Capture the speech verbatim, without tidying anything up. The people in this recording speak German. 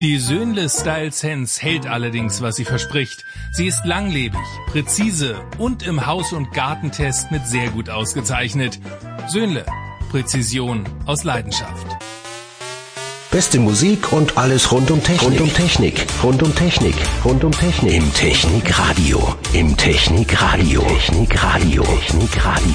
Die Söhnle Style Sense hält allerdings, was sie verspricht. Sie ist langlebig, präzise und im Haus- und Gartentest mit sehr gut ausgezeichnet. Söhnle, Präzision aus Leidenschaft. Beste Musik und alles rund um Technik. Rund um Technik. Rund um Technik. Rund um Technik. Im Technikradio. Im Technikradio. Technikradio. Technikradio.